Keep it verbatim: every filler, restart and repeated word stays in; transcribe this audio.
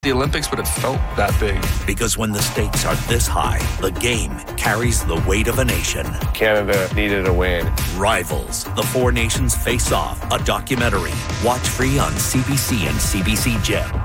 the Olympics, but it felt that big. Because when the stakes are this high, the game carries the weight of a nation. Canada needed a win. Rivals, the Four Nations Face Off, a documentary. Watch free on C B C and C B C Gem.